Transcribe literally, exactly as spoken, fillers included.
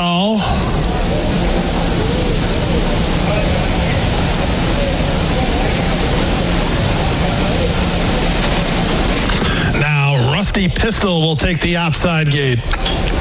stall. Now, Rusty Pistol will take the outside gate.